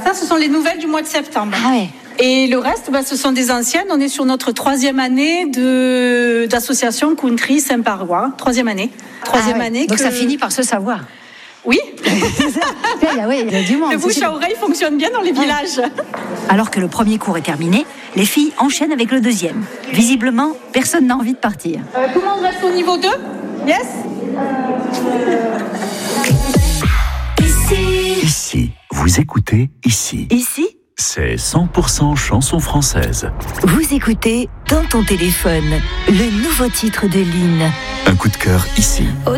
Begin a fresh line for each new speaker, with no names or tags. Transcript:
Ça, ce sont les nouvelles du mois de septembre.
Ah ouais.
Et le reste, ce sont des anciennes. On est sur notre 3e année d'association Country Saint-Parois. 3e année. Année.
Donc ça finit par se savoir.
Oui.
Oui, il y a du monde.
Le bouche à oreille fonctionne bien dans les villages.
Alors que le premier cours est terminé, les filles enchaînent avec le deuxième. Visiblement, personne n'a envie de partir.
Tout le monde reste au niveau 2 ? Yes ?
Ici, vous écoutez Ici.
Ici,
C'est 100% chanson française.
vous écoutez Dans ton téléphone, le nouveau titre de Lynn.
Un coup de cœur ici.